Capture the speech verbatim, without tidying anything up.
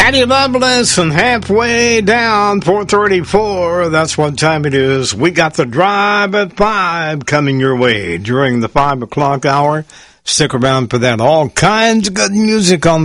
Patty Loveless and Halfway Down, four thirty-four. That's what time it is. We got the Drive at five coming your way during the five o'clock hour. Stick around for that. All kinds of good music on